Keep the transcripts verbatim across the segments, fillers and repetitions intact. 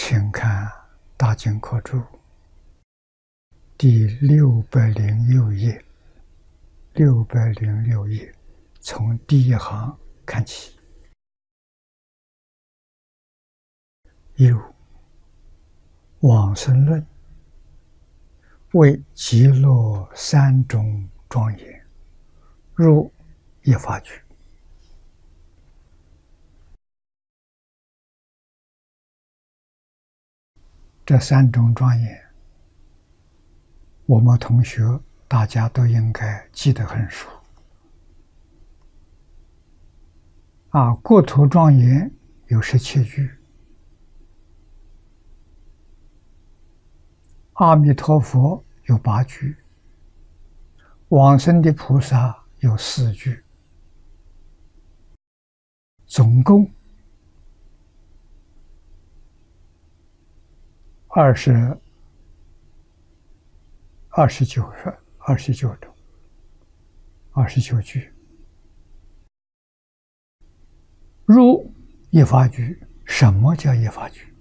请看大经课注第六百零六页，六百零六页，从第一行看起。有往生论，为极乐三种庄严，入一法句。这三种庄严，我们同学大家都应该记得很熟。啊，国土庄严有十七句，阿弥陀佛有八句，往生的菩萨有四句，总共二十二十九个，二十九种，二十九句。入一法句，什么叫一法句？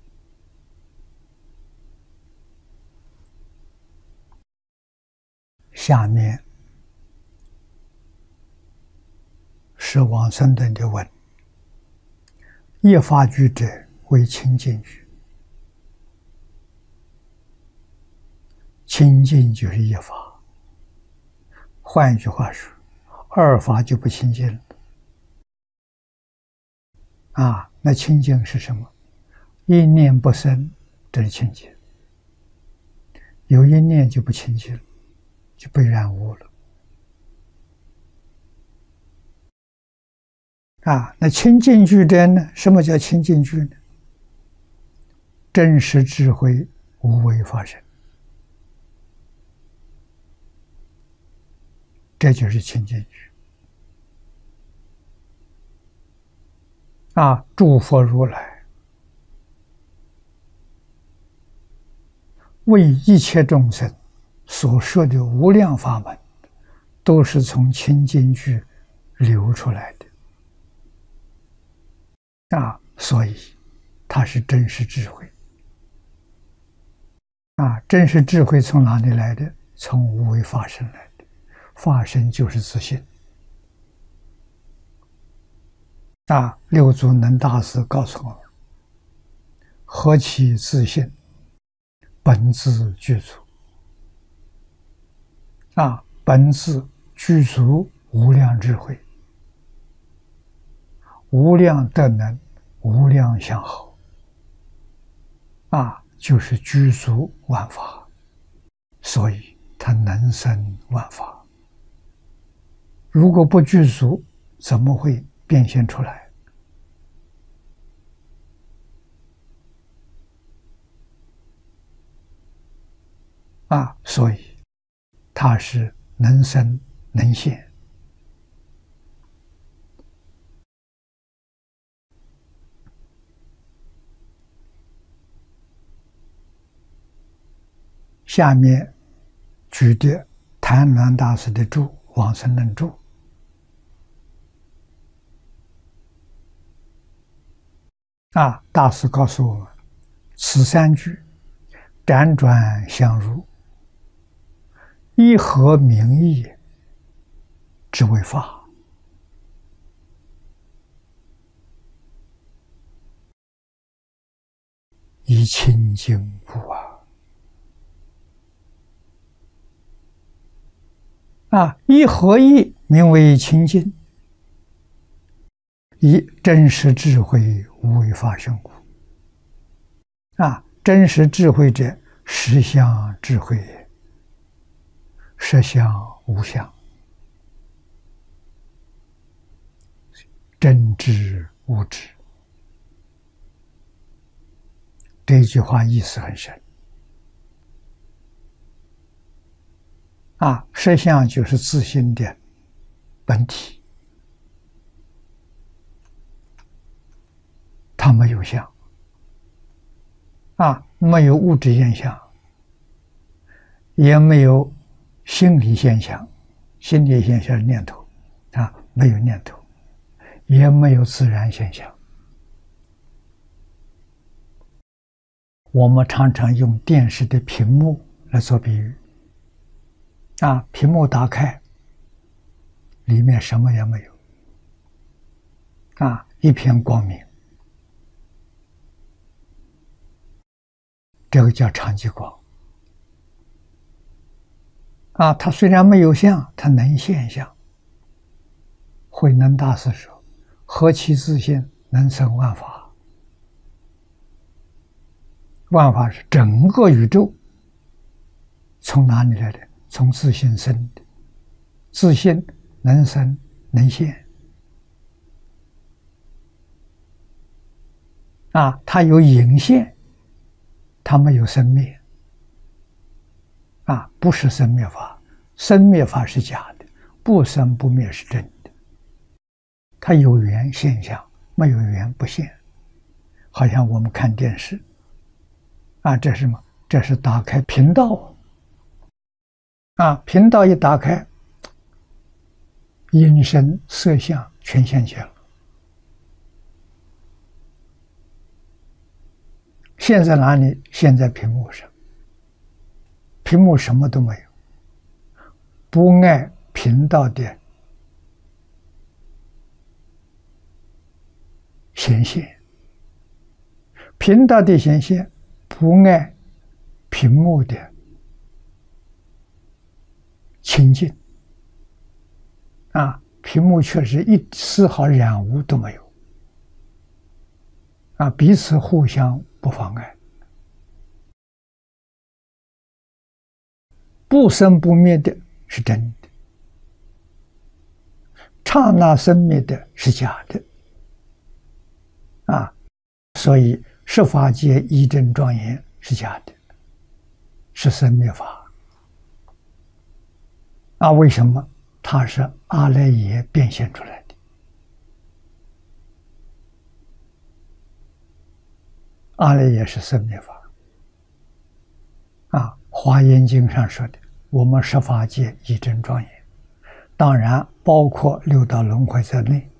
下面是往生论的文。一法句者，为清净句。清净就是一法，换一句话说，二法就不清净了。啊，那清净是什么？一念不生，这是清净；有一念就不清净了，就被染污了。啊，那清净句者呢？什么叫清净句呢？真实智慧无为发生，这就是清净句。啊，诸佛如来为一切众生所说的无量法门，都是从清净句流出来的。啊，所以它是真实智慧。啊，真实智慧从哪里来的？从无为法身来的。法身就是自性。啊，六祖能大师告诉我们：何其自性，本自具足。啊，本自具足无量智慧，无量德能，无量相好。啊，就是具足万法，所以它能生万法。如果不具足，怎么会变现出来？啊，所以它是能生能现。下面举的谭鸾大师的注《往生论注》。啊，大师告诉我们，此三句辗转相入，一合名义，之为法。以清净故啊！啊，一合一名为清净，以真实智慧无为法身故。啊，真实智慧者，实相智慧也，实相无相，真知无知。这句话意思很深。啊，实相就是自性的本体，它没有相。啊，没有物质现象，也没有心理现象，心理现象是念头，啊，没有念头，也没有自然现象。 我们常常用电视的屏幕来做比喻。啊，屏幕打开，里面什么也没有，啊，一片光明，这个叫常寂光。啊，它虽然没有相，它能现象。慧能大师说：“何其自性，能生万法。”万法是整个宇宙从哪里来的？从自性生的。自性能生能现。啊，它有隐现，它没有生灭。啊，不是生灭法，生灭法是假的，不生不灭是真的。它有缘现象，没有缘不现。好像我们看电视，啊，这是什么？这是打开频道，啊，频道一打开，音声色相全现前了。现在哪里？现在屏幕上。屏幕什么都没有，不按频道的显现，频道的显现不按屏幕的清净。啊，屏幕确实一丝毫染污都没有。啊，彼此互相不妨碍。不生不灭的是真的，刹那生灭的是假的。啊，所以十法界一真庄严是假的，是生灭法。啊，为什么？它是阿赖耶变现出来的。阿赖耶是生灭法。啊，《华严经》上说的，我们十法界一真庄严，当然包括六道轮回在内，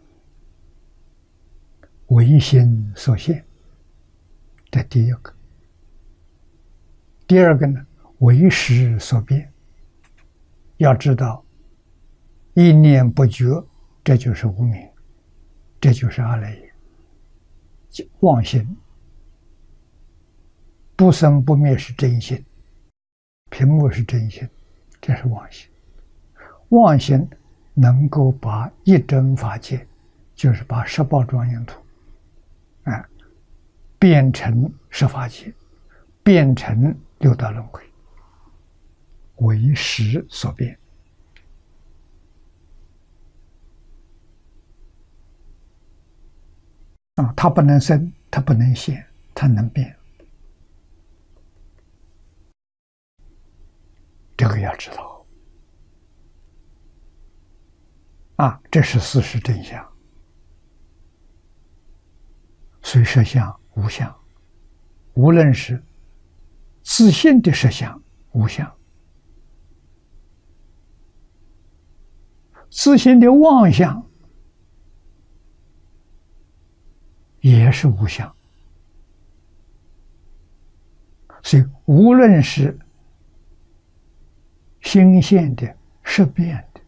唯心所现，这第一个。第二个呢，为识所变。要知道，一念不觉，这就是无明，这就是阿赖耶，妄心。不生不灭是真心，屏幕是真心，这是妄心。妄心能够把一真法界，就是把十报庄严土，啊，变成十法界，变成六道轮回，为识所变。啊，它不能生，它不能现，它能变。这个要知道。啊，这是事实真相。虽实相无相，无论是自性的实相无相，自性的妄相也是无相。所以无论是心现的、识变的，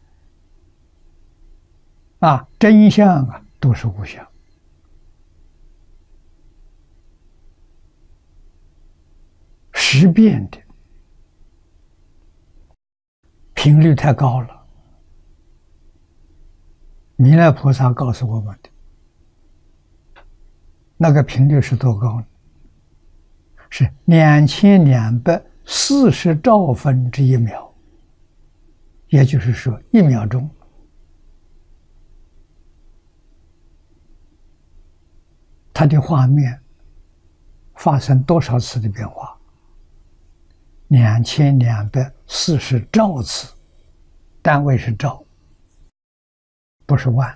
啊，真相啊，都是无相。识变的频率太高了。弥勒菩萨告诉我们的那个频率是多高呢？是两千两百四十兆分之一秒。也就是说，一秒钟，它的画面发生多少次的变化？两千两百四十兆次，单位是兆，不是万。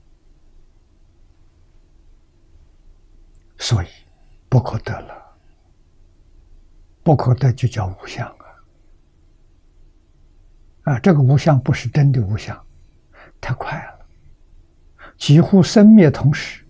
所以不可得了，不可得就叫无相啊。啊，这个无相不是真的无相，太快了，几乎生灭同时。